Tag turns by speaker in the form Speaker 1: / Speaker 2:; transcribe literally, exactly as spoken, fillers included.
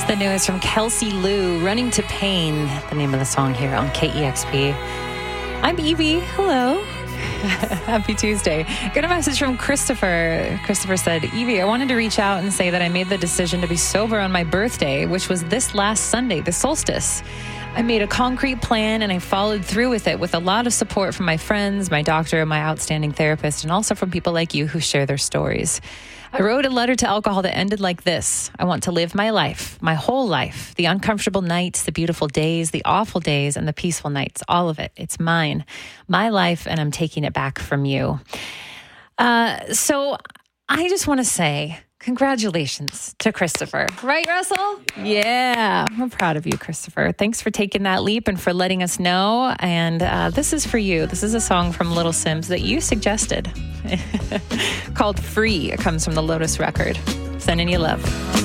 Speaker 1: the newest from Kelsey Lou, Running to Pain, the name of the song here on K E X P. I'm Evie. Hello. Happy Tuesday. Got a message from Christopher. Christopher said, Evie, I wanted to reach out and say that I made the decision to be sober on my birthday, which was this last Sunday, the solstice. I made a concrete plan and I followed through with it with a lot of support from my friends, my doctor, my outstanding therapist, and also from people like you who share their stories. I wrote a letter to alcohol that ended like this. I want to live my life, my whole life, the uncomfortable nights, the beautiful days, the awful days, and the peaceful nights, all of it. It's mine, my life, and I'm taking it back from you. Uh, so I just want to say congratulations to Christopher. Right, Russell? Yeah, I'm proud of you, Christopher. Thanks for taking that leap and for letting us know. And uh, this is for you. This is a song from Little Sims that you suggested called Free. It comes from the Lotus record. Sending you love.